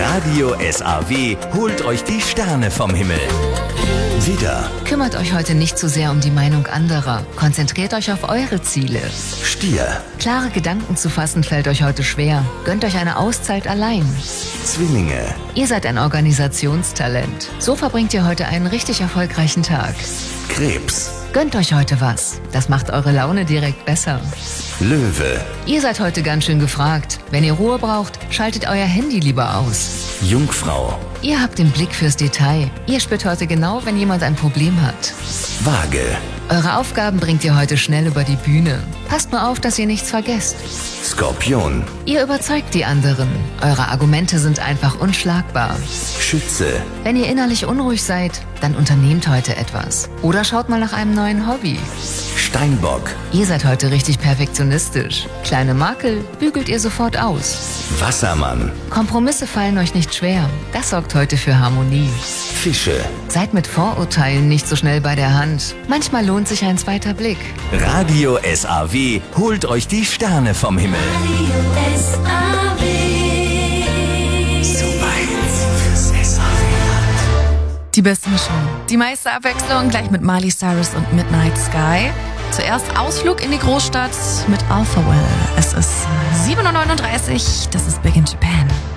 Radio SAW holt euch die Sterne vom Himmel. Widder, Kümmert euch heute nicht zu sehr um die Meinung anderer. Konzentriert euch auf eure Ziele. Stier, Klare Gedanken zu fassen fällt euch heute schwer. Gönnt euch eine Auszeit allein. Zwillinge, Ihr seid ein Organisationstalent. So verbringt ihr heute einen richtig erfolgreichen Tag. Krebs, Gönnt euch heute was. Das macht eure Laune direkt besser. Löwe, Ihr seid heute ganz schön gefragt. Wenn ihr Ruhe braucht, schaltet euer Handy lieber aus. Jungfrau, Ihr habt den Blick fürs Detail. Ihr spürt heute genau, wenn jemand ein Problem hat. Waage, Eure Aufgaben bringt ihr heute schnell über die Bühne. Passt nur auf, dass ihr nichts vergesst. Skorpion, Ihr überzeugt die anderen. Eure Argumente sind einfach unschlagbar. Schütze, Wenn ihr innerlich unruhig seid, dann unternehmt heute etwas. Oder schaut mal nach einem neuen Hobby. Steinbock, Ihr seid heute richtig perfektionistisch. Kleine Makel bügelt ihr sofort aus. Wassermann, Kompromisse fallen euch nicht schwer. Das sorgt heute für Harmonie. Fische. Seid mit Vorurteilen nicht so schnell bei der Hand. Manchmal lohnt sich ein zweiter Blick. Radio SAW holt euch die Sterne vom Himmel. So weit fürs SAW. Die beste Mischung. Die meiste Abwechslung gleich mit Miley Cyrus und Midnight Sky. Zuerst Ausflug in die Großstadt mit Alpha Well. Es ist 7:39 Uhr. Das ist Big in Japan.